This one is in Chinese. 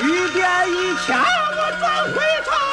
雨点一枪，我转回头。